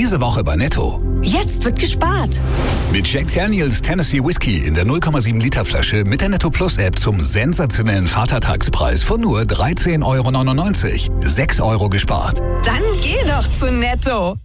Diese Woche bei Netto. Jetzt wird gespart. Mit Jack Daniels Tennessee Whiskey in der 0,7 Liter Flasche mit der Netto Plus App zum sensationellen Vatertagspreis von nur 13,99 €. 6 € gespart. Dann geh doch zu Netto.